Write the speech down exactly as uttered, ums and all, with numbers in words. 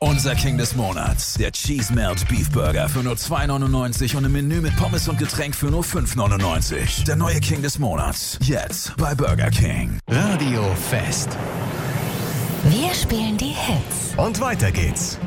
Unser King des Monats, der Cheese Melt Beef Burger für nur zwei neunundneunzig und im Menü mit Pommes und Getränk für nur fünf neunundneunzig. Der neue King des Monats, jetzt bei Burger King. Radio Fest. Wir spielen die Hits. Und weiter geht's.